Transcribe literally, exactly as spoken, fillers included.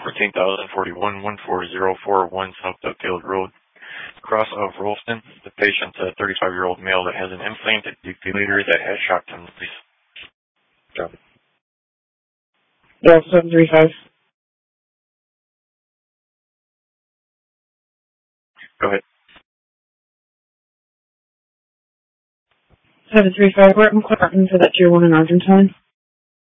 fourteen thousand forty-one, one four zero four one South Dugfield Road, Cross of Rolston. The patient's a thirty-five-year-old male that has an implanted defibrillator that has shocked him. Please. Drop it. Yeah, seven three five. Go ahead. seven three five, we're in Clinton for that tier one in Argentine.